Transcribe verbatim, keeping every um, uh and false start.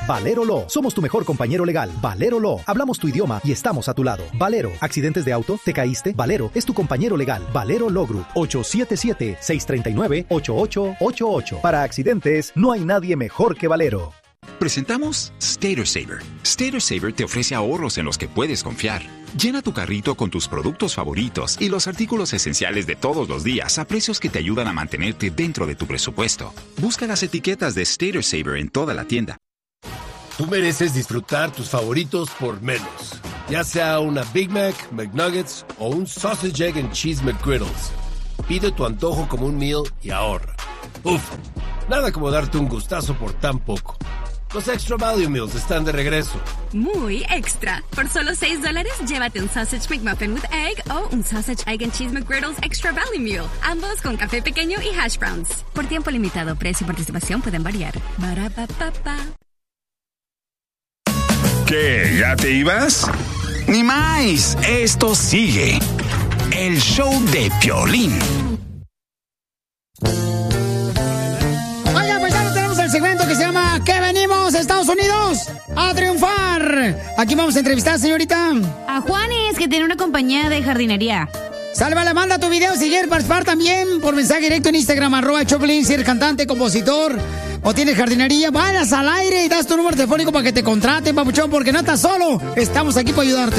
Valero Law. Somos tu mejor compañero legal. Valero Law. Hablamos tu idioma y estamos a tu lado. Valero. ¿Accidentes de auto? ¿Te caíste? Valero es tu compañero legal. Valero Law Group. ocho siete siete, seis tres nueve, ocho ocho ocho ocho. Para accidentes, no hay nadie mejor que Valero. Presentamos Stater Saver. Stater Saver te ofrece ahorros en los que puedes confiar. Llena tu carrito con tus productos favoritos y los artículos esenciales de todos los días a precios que te ayudan a mantenerte dentro de tu presupuesto. Busca las etiquetas de Stater Saver en toda la tienda. Tú mereces disfrutar tus favoritos por menos. Ya sea una Big Mac, McNuggets o un Sausage, Egg and Cheese McGriddles. Pide tu antojo como un meal y ahorra. Uf, nada como darte un gustazo por tan poco. Los Extra Value Meals están de regreso. Muy extra. Por solo seis dólares, llévate un Sausage McMuffin with Egg o un Sausage, Egg and Cheese McGriddles Extra Value Meal. Ambos con café pequeño y hash browns. Por tiempo limitado, precio y participación pueden variar. Ba-ra-pa-pa-pa. ¿Qué? ¿Ya te ibas? Ni más. Esto sigue. El show de Piolín. Oiga, pues ya no tenemos el segmento que se llama ¿Qué venimos, Estados Unidos? ¡A triunfar! Aquí vamos a entrevistar, señorita. A Juanes, que tiene una compañía de jardinería. Sálvale, manda tu video si quieres participar también por mensaje directo en Instagram, arroba Choplin, si eres cantante, compositor o tienes jardinería, vayas al aire y das tu número telefónico para que te contraten, papuchón, porque no estás solo. Estamos aquí para ayudarte.